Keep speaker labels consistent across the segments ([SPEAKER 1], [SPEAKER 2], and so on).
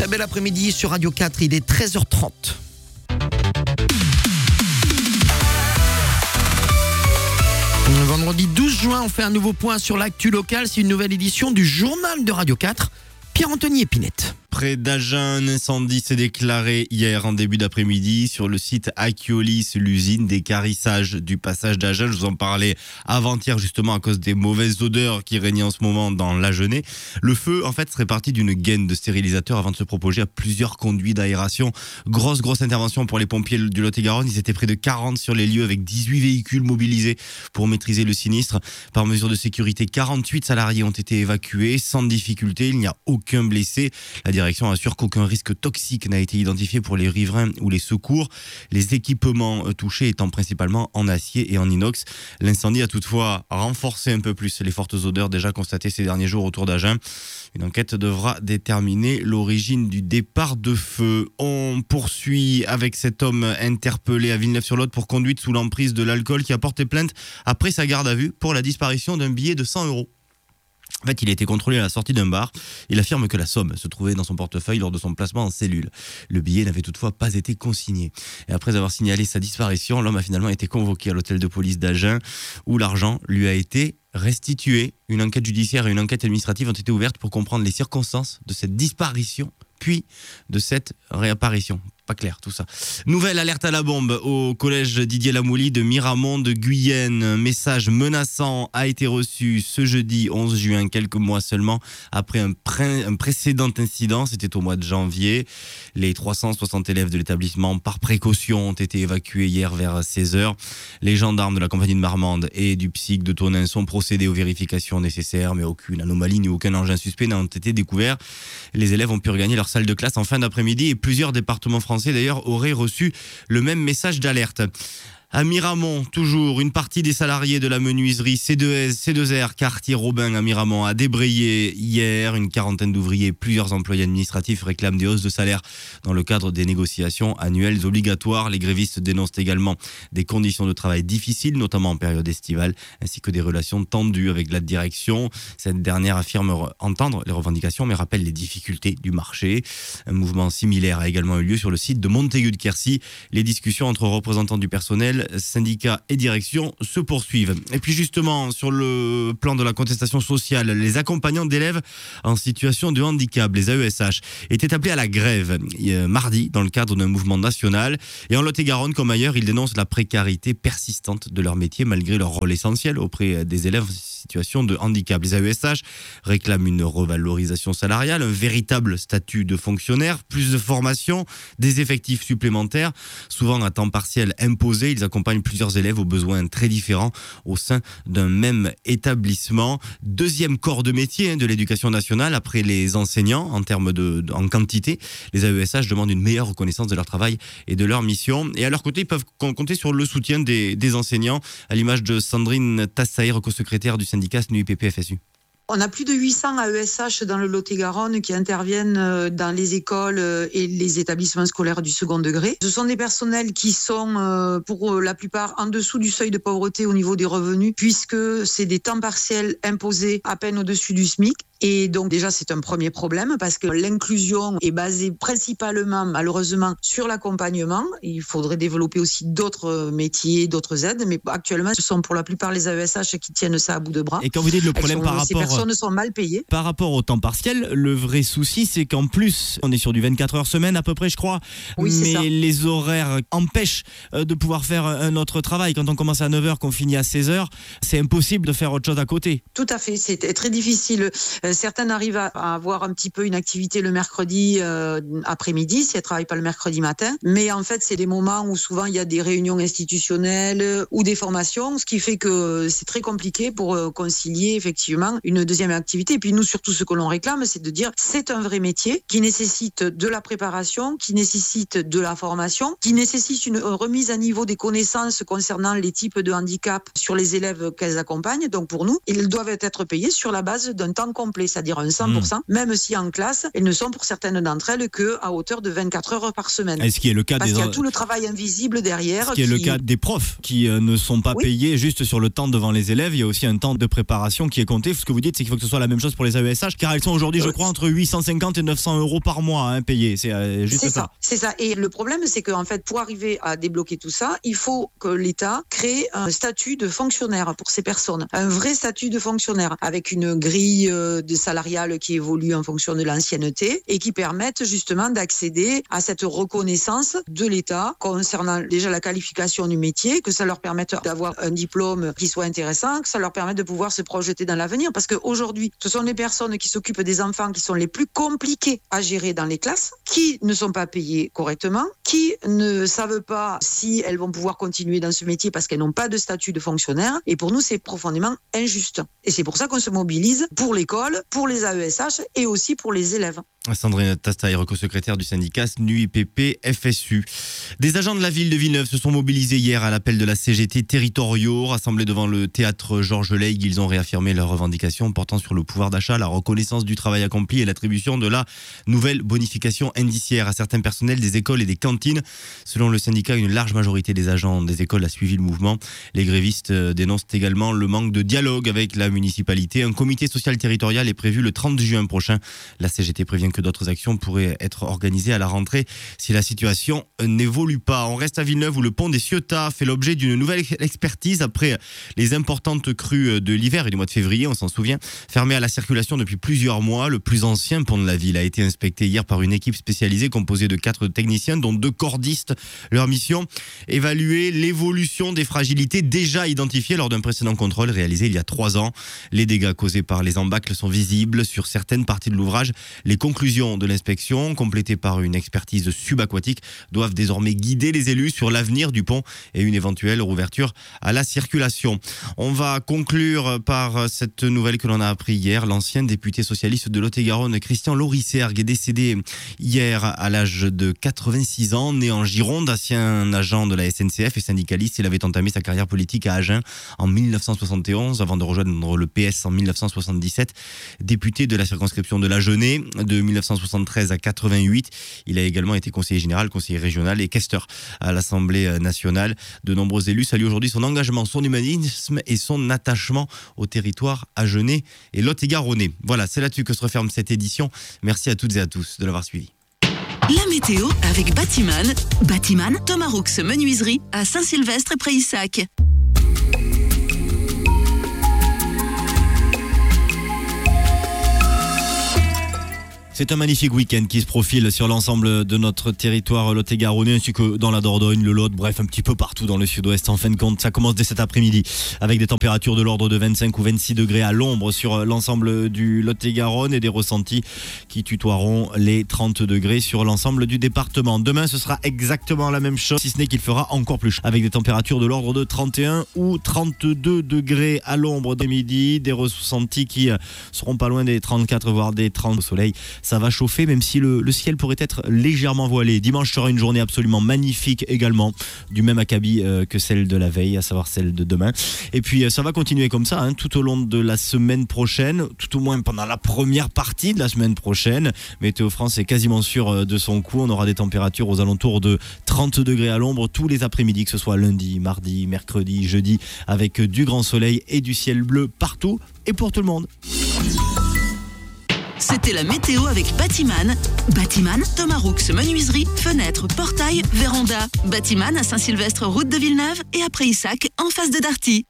[SPEAKER 1] Très bel après-midi sur Radio 4, il est 13h30. Vendredi 12 juin, on fait un nouveau point sur l'actu locale. C'est une nouvelle édition du journal de Radio 4. Pierre-Anthony Épinette.
[SPEAKER 2] Près d'Agen, un incendie s'est déclaré hier en début d'après-midi sur le site Akiolis, l'usine d'équarrissage du passage d'Agen. Je vous en parlais avant-hier justement à cause des mauvaises odeurs qui régnaient en ce moment dans l'Agenais. Le feu, en fait, serait parti d'une gaine de stérilisateurs avant de se propager à plusieurs conduits d'aération. Grosse intervention pour les pompiers du Lot-et-Garonne. Ils étaient près de 40 sur les lieux avec 18 véhicules mobilisés pour maîtriser le sinistre. Par mesure de sécurité, 48 salariés ont été évacués sans difficulté. Il n'y a aucun blessé. La direction assure qu'aucun risque toxique n'a été identifié pour les riverains ou les secours. Les équipements touchés étant principalement en acier et en inox. L'incendie a toutefois renforcé un peu plus les fortes odeurs déjà constatées ces derniers jours autour d'Agen. Une enquête devra déterminer l'origine du départ de feu. On poursuit avec cet homme interpellé à Villeneuve-sur-Lot pour conduite sous l'emprise de l'alcool qui a porté plainte après sa garde à vue pour la disparition d'un billet de 100 €. En fait, il a été contrôlé à la sortie d'un bar. Il affirme que la somme se trouvait dans son portefeuille lors de son placement en cellule. Le billet n'avait toutefois pas été consigné. Et après avoir signalé sa disparition, l'homme a finalement été convoqué à l'hôtel de police d'Agen où l'argent lui a été restitué. Une enquête judiciaire et une enquête administrative ont été ouvertes pour comprendre les circonstances de cette disparition puis de cette réapparition. Pas clair tout ça. Nouvelle alerte à la bombe au collège Didier Lamouly de Miramont de Guyenne. Un message menaçant a été reçu ce jeudi 11 juin, quelques mois seulement après un précédent incident. C'était au mois de janvier. Les 360 élèves de l'établissement, par précaution, ont été évacués hier vers 16h. Les gendarmes de la compagnie de Marmande et du psych de Tonneins sont procédés aux vérifications nécessaires, mais aucune anomalie ni aucun engin suspect n'ont été découverts. Les élèves ont pu regagner leur salle de classe en fin d'après-midi et plusieurs départements français d'ailleurs auraient reçu le même message d'alerte. À Miramont, toujours, une partie des salariés de la menuiserie C2R, quartier Robin à Miramont, a débrayé hier. Une quarantaine d'ouvriers et plusieurs employés administratifs réclament des hausses de salaire dans le cadre des négociations annuelles obligatoires. Les grévistes dénoncent également des conditions de travail difficiles, notamment en période estivale, ainsi que des relations tendues avec la direction. Cette dernière affirme entendre les revendications, mais rappelle les difficultés du marché. Un mouvement similaire a également eu lieu sur le site de Montaigu-de-Quercy. Les discussions entre représentants du personnel, syndicats et direction se poursuivent. Et puis justement, sur le plan de la contestation sociale, les accompagnants d'élèves en situation de handicap, les AESH, étaient appelés à la grève mardi dans le cadre d'un mouvement national. Et en Lot-et-Garonne, comme ailleurs, ils dénoncent la précarité persistante de leur métier malgré leur rôle essentiel auprès des élèves en situation de handicap. Les AESH réclament une revalorisation salariale, un véritable statut de fonctionnaire, plus de formation, des effectifs supplémentaires, souvent à temps partiel imposé. Ils accompagnent plusieurs élèves aux besoins très différents au sein d'un même établissement. Deuxième corps de métier de l'éducation nationale après les enseignants en quantité. Les AESH demandent une meilleure reconnaissance de leur travail et de leur mission. Et à leur côté, ils peuvent compter sur le soutien des enseignants, à l'image de Sandrine Tassaïr, co-secrétaire du syndicat SNUIPP-FSU.
[SPEAKER 3] On a plus de 800 AESH dans le Lot-et-Garonne qui interviennent dans les écoles et les établissements scolaires du second degré. Ce sont des personnels qui sont pour la plupart en dessous du seuil de pauvreté au niveau des revenus, puisque c'est des temps partiels imposés à peine au-dessus du SMIC. Et donc déjà, c'est un premier problème parce que l'inclusion est basée principalement, malheureusement, sur l'accompagnement. Il faudrait développer aussi d'autres métiers, d'autres aides. Mais actuellement, ce sont pour la plupart les AESH qui tiennent ça à bout de bras.
[SPEAKER 4] Et quand vous dites le problème
[SPEAKER 3] ces personnes sont mal payées.
[SPEAKER 4] Par rapport au temps partiel, le vrai souci, c'est qu'en plus, on est sur du 24 heures semaine à peu près, je crois.
[SPEAKER 3] Oui, c'est ça.
[SPEAKER 4] Mais les horaires empêchent de pouvoir faire un autre travail. Quand on commence à 9h, qu'on finit à 16h, c'est impossible de faire autre chose à côté.
[SPEAKER 3] Tout à fait, c'est très difficile. Certaines arrivent à avoir un petit peu une activité le mercredi après-midi, si elles ne travaillent pas le mercredi matin. Mais en fait, c'est des moments où souvent il y a des réunions institutionnelles ou des formations, ce qui fait que c'est très compliqué pour concilier effectivement une deuxième activité. Et puis nous, surtout, ce que l'on réclame, c'est de dire c'est un vrai métier qui nécessite de la préparation, qui nécessite de la formation, qui nécessite une remise à niveau des connaissances concernant les types de handicap sur les élèves qu'elles accompagnent. Donc pour nous, ils doivent être payés sur la base d'un temps complet. complet, c'est-à-dire un 100%, même si en classe, elles ne sont pour certaines d'entre elles qu'à hauteur de 24 heures par semaine.
[SPEAKER 4] Est-ce qu'il y a le cas
[SPEAKER 3] Parce qu'il y a tout le travail invisible derrière.
[SPEAKER 4] Ce qui est le cas des profs qui ne sont pas payés juste sur le temps devant les élèves. Il y a aussi un temps de préparation qui est compté. Ce que vous dites, c'est qu'il faut que ce soit la même chose pour les AESH, car elles sont aujourd'hui, je crois, entre 850 et 900 euros par mois payés. C'est juste ça.
[SPEAKER 3] C'est ça. Et le problème, c'est qu'en fait, pour arriver à débloquer tout ça, il faut que l'État crée un statut de fonctionnaire pour ces personnes. Un vrai statut de fonctionnaire avec une grille de salariale qui évolue en fonction de l'ancienneté et qui permette justement d'accéder à cette reconnaissance de l'État concernant déjà la qualification du métier, que ça leur permette d'avoir un diplôme qui soit intéressant, que ça leur permette de pouvoir se projeter dans l'avenir. Parce qu'aujourd'hui, ce sont les personnes qui s'occupent des enfants qui sont les plus compliqués à gérer dans les classes, qui ne sont pas payées correctement, qui ne savent pas si elles vont pouvoir continuer dans ce métier parce qu'elles n'ont pas de statut de fonctionnaire. Et pour nous, c'est profondément injuste. Et c'est pour ça qu'on se mobilise pour l'école, pour les AESH et aussi pour les élèves.
[SPEAKER 2] Sandrine Tastaï, co-secrétaire du syndicat SNUIPP FSU. Des agents de la ville de Villeneuve se sont mobilisés hier à l'appel de la CGT territoriaux. Rassemblés devant le théâtre Georges Leygue, ils ont réaffirmé leurs revendications portant sur le pouvoir d'achat, la reconnaissance du travail accompli et l'attribution de la nouvelle bonification indiciaire à certains personnels des écoles et des cantines. Selon le syndicat, une large majorité des agents des écoles a suivi le mouvement. Les grévistes dénoncent également le manque de dialogue avec la municipalité. Un comité social territorial est prévu le 30 juin prochain. La CGT prévient que d'autres actions pourraient être organisées à la rentrée si la situation n'évolue pas. On reste à Villeneuve où le pont des Ciotat fait l'objet d'une nouvelle expertise après les importantes crues de l'hiver et du mois de février, on s'en souvient. Fermé à la circulation depuis plusieurs mois, le plus ancien pont de la ville a été inspecté hier par une équipe spécialisée composée de 4 techniciens dont 2 cordistes. Leur mission, évaluer l'évolution des fragilités déjà identifiées lors d'un précédent contrôle réalisé il y a 3 ans. Les dégâts causés par les embâcles sont visibles sur certaines parties de l'ouvrage. Les conclusions de l'inspection, complétée par une expertise subaquatique, doivent désormais guider les élus sur l'avenir du pont et une éventuelle rouverture à la circulation. On va conclure par cette nouvelle que l'on a appris hier. L'ancien député socialiste de Lot-et-Garonne, Christian Lorisergue, est décédé hier à l'âge de 86 ans, né en Gironde, ancien agent de la SNCF et syndicaliste. Il avait entamé sa carrière politique à Agen en 1971 avant de rejoindre le PS en 1977. Député de la circonscription de l'Agenais de 1973 à 88. Il a également été conseiller général, conseiller régional et questeur à l'Assemblée nationale. De nombreux élus saluent aujourd'hui son engagement, son humanisme et son attachement au territoire agenais et lot-et-garonnais. Voilà, c'est là-dessus que se referme cette édition. Merci à toutes et à tous de l'avoir suivi.
[SPEAKER 5] La météo avec Batiman. Batiman, Thomas Roux Menuiserie à Saint-Sylvestre et Prayssac.
[SPEAKER 4] C'est un magnifique week-end qui se profile sur l'ensemble de notre territoire lot-et-garonnais ainsi que dans la Dordogne, le Lot, bref un petit peu partout dans le sud-ouest. En fin de compte, ça commence dès cet après-midi avec des températures de l'ordre de 25 ou 26 degrés à l'ombre sur l'ensemble du Lot-et-Garonne et des ressentis qui tutoieront les 30 degrés sur l'ensemble du département. Demain, ce sera exactement la même chose, si ce n'est qu'il fera encore plus avec des températures de l'ordre de 31 ou 32 degrés à l'ombre de midi, des ressentis qui seront pas loin des 34 voire des 30 au soleil. Ça va chauffer même si le ciel pourrait être légèrement voilé. Dimanche sera une journée absolument magnifique également, du même acabit que celle de la veille, à savoir celle de demain. Et puis ça va continuer comme ça tout au long de la semaine prochaine, tout au moins pendant la première partie de la semaine prochaine. Météo France est quasiment sûr de son coup. On aura des températures aux alentours de 30 degrés à l'ombre tous les après-midi, que ce soit lundi, mardi, mercredi, jeudi, avec du grand soleil et du ciel bleu partout et pour tout le monde.
[SPEAKER 5] C'était la météo avec Batiman. Batiman, Thomas Roux Menuiserie, fenêtres, portails, véranda. Batiman à Saint-Sylvestre, route de Villeneuve et à Prayssac, en face de Darty.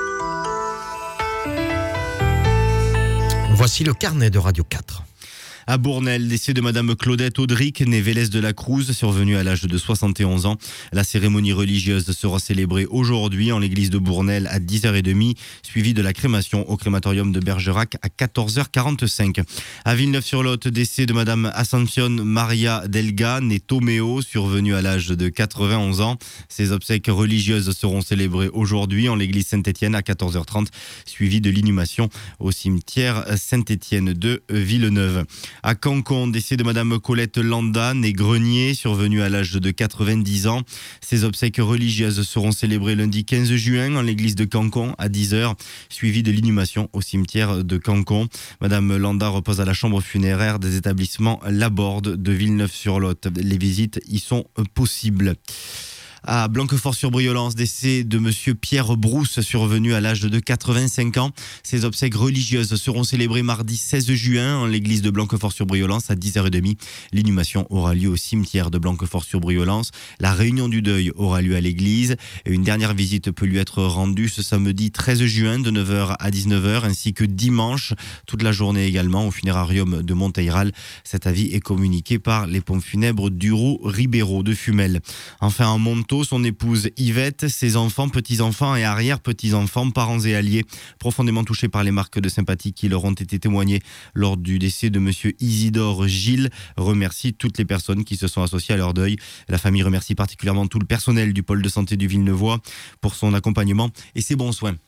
[SPEAKER 1] Voici le carnet de Radio 4.
[SPEAKER 2] À Bournel, décès de Madame Claudette Audric, née Vélez de la Cruz, survenue à l'âge de 71 ans. La cérémonie religieuse sera célébrée aujourd'hui en l'église de Bournel à 10h30, suivie de la crémation au crématorium de Bergerac à 14h45. À Villeneuve-sur-Lot, décès de Madame Ascension Maria Delga, née Toméo, survenue à l'âge de 91 ans. Ses obsèques religieuses seront célébrées aujourd'hui en l'église Saint-Étienne à 14h30, suivie de l'inhumation au cimetière Saint-Étienne de Villeneuve. À Cancon, décès de Madame Colette Landa, née Grenier, survenue à l'âge de 90 ans. Ses obsèques religieuses seront célébrées lundi 15 juin en l'église de Cancon à 10h, suivies de l'inhumation au cimetière de Cancon. Madame Landa repose à la chambre funéraire des établissements Laborde de Villeneuve-sur-Lot. Les visites y sont possibles. À Blanquefort-sur-Briolance, décès de monsieur Pierre Brousse, survenu à l'âge de 85 ans. Ses obsèques religieuses seront célébrées mardi 16 juin en l'église de Blanquefort-sur-Briolance à 10h30. L'inhumation aura lieu au cimetière de Blanquefort-sur-Briolance. La réunion du deuil aura lieu à l'église. Et une dernière visite peut lui être rendue ce samedi 13 juin de 9h à 19h ainsi que dimanche, toute la journée également au funérarium de Monteyral. Cet avis est communiqué par les pompes funèbres Duro-Ribéro de Fumel. Enfin, en Montaut, son épouse Yvette, ses enfants, petits-enfants et arrière-petits-enfants, parents et alliés, profondément touchés par les marques de sympathie qui leur ont été témoignées lors du décès de monsieur Isidore Gilles, remercie toutes les personnes qui se sont associées à leur deuil. La famille remercie particulièrement tout le personnel du pôle de santé du Villeneuvois pour son accompagnement et ses bons soins.